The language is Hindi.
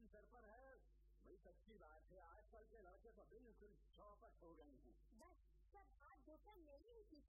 सर पर है। भाई सच्ची बात है, आजकल के लड़के तो बिल्कुल चौपट हो गए हैं। बस सब बात धोखा नहीं थी